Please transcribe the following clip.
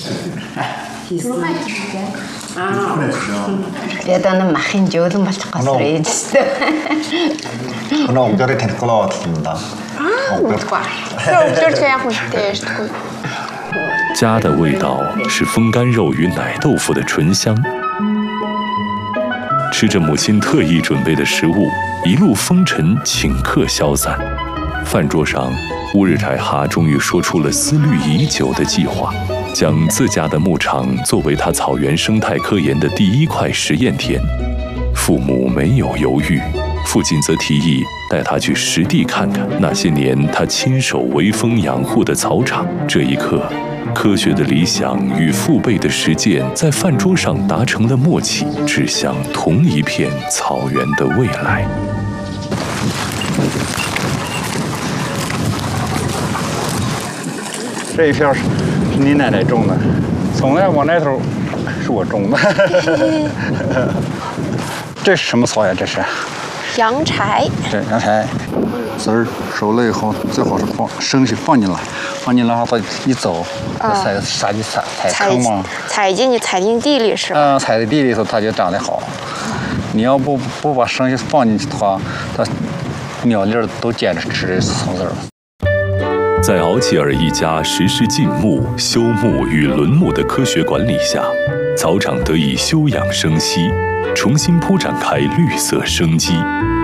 얘들은 막힌 조도 맞췄어 이제. 오늘 옥절에 될 거라 같습니다. 옥절. 그럼 옥절 그냥 보실때 такой。 家的味道是风干肉与奶豆腐的醇香。吃着母亲特意准备的食物，一路风尘，请客消散。饭桌上，乌日柴哈终于说出了思虑已久的计划，将自家的牧场作为他草原生态科研的第一块实验田。父母没有犹豫，父亲则提议带他去实地看看那些年他亲手围封养护的草场。这一刻，科学的理想与父辈的实践在饭桌上达成了默契，指向同一片草原的未来。 这一片是你奶奶种的，从那往那头是我种的。这是什么草呀？这是洋柴。 对，洋柴。籽儿熟了以后，最好是生去放进来，放进来后它一走，撒去踩坑嘛。 踩进地里是吧？ 踩在地里头它就长得好。你要不把生去放进去的话，它鸟粒都捡着吃草籽儿。 在敖齐尔一家实施禁牧、休牧与轮牧的科学管理下，草场得以休养生息，重新铺展开绿色生机。